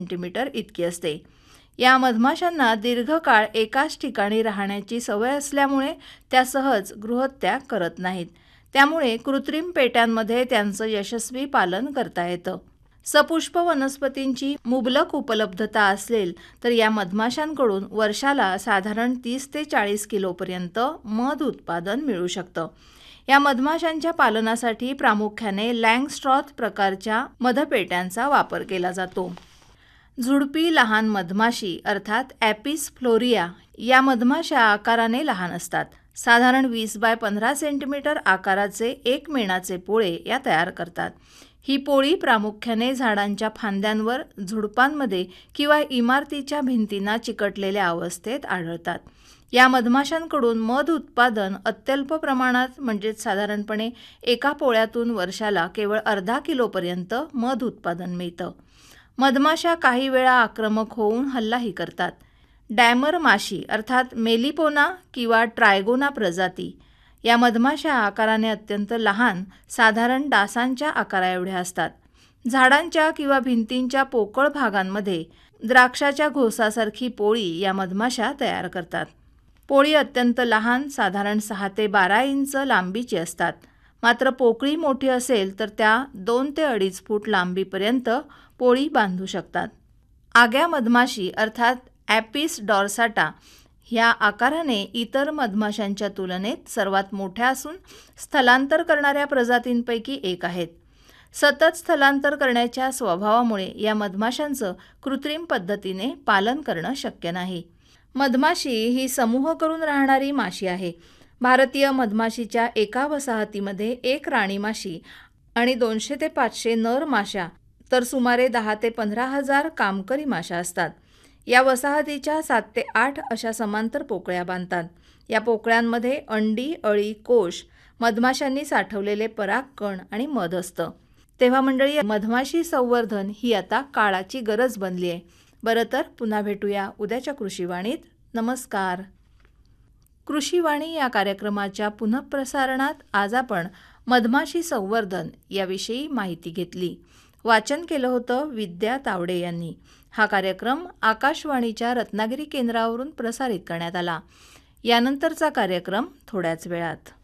Centimetre इतकी असते। या मधमाशांना दीर्घकाळ एकाच ठिकाणी राहण्याची सवय असल्यामुळे त्या सहज गृहत्याग करत नाहीत। त्यामुळे कृत्रिम पेट्यांमध्ये त्यांचं यशस्वी पालन करता येतं। सपुष्प वनस्पतींची मुबलक उपलब्धता असेल तर या मधमाशांकडून वर्षाला साधारण 30 ते 40 किलोपर्यंत मध उत्पादन मिळू शकतं। या मधमाशांच्या पालनासाठी प्रामुख्याने लँगस्ट्रॉथ प्रकारच्या मधपेट्यांचा वापर केला जातो। झुडपी लहान मधमाशी अर्थात ॲपिस फ्लोरिया या मधमाशा आकाराने लहान असतात। साधारण 20 बाय 15 सेंटीमीटर आकाराचे एक मेणाचे पोळे या तयार करतात। ही पोळी प्रामुख्याने झाडांच्या फांद्यांवर, झुडपांमध्ये किंवा इमारतीच्या भिंतींना चिकटलेल्या अवस्थेत आढळतात। या मधमाशांकडून मध उत्पादन अत्यल्प प्रमाणात म्हणजेच साधारणपणे एका पोळ्यातून वर्षाला केवळ अर्धा किलोपर्यंत मध उत्पादन मिळतं। मधमाशा काही वेळा आक्रमक होऊन हल्लाही करतात। डॅमर माशी अर्थात मेलिपोना किंवा ट्रायगोना प्रजाती या मधमाशा आकाराने अत्यंत लहान, साधारण डासांच्या आकाराएवढ्या असतात। झाडांच्या किंवा भिंतींच्या पोकळ भागांमध्ये द्राक्षाच्या घोसासारखी पोळी या मधमाशा तयार करतात। पोळी अत्यंत लहान, साधारण 6 ते 12 इंच लांबीची असतात। मात्र पोकळी मोठी असेल तर त्या 2 ते 2.5 फूट लांबीपर्यंत पोळी बांधू शकतात। आग्या मधमाशी अर्थात ॲपिस डॉर्साटा ह्या आकाराने इतर मधमाशांच्या तुलनेत सर्वात मोठ्या असून स्थलांतर करणाऱ्या प्रजातींपैकी एक आहेत। सतत स्थलांतर करण्याच्या स्वभावामुळे या मधमाशांचं कृत्रिम पद्धतीने पालन करणं शक्य नाही। मधमाशी ही समूह करून राहणारी माशी आहे। भारतीय मधमाशीच्या एका वसाहतीमध्ये एक राणी माशी आणि 200 ते 500 नर माशा तर सुमारे 10 ते 15 हजार कामकरी माशा असतात। या वसाहतीच्या 7 ते 8 अशा समांतर पोकळ्या बांधतात। या पोकळ्यांमध्ये अंडी, अळी, कोश, मधमाशांनी साठवलेले परागकण आणि मध असतं। तेव्हा मंडळी, मधमाशी संवर्धन ही आता काळाची गरज बनली आहे। बरं तर पुन्हा भेटूया उद्याच्या कृषीवाणीत। नमस्कार। कृषीवाणी या कार्यक्रमाच्या पुनःप्रसारणात आज आपण मधमाशी संवर्धन याविषयी माहिती घेतली। वाचन केलं होतं विद्या तावडे यांनी। हा कार्यक्रम आकाशवाणीच्या रत्नागिरी केंद्रावरून प्रसारित करण्यात आला। यानंतरचा कार्यक्रम थोड्याच वेळात।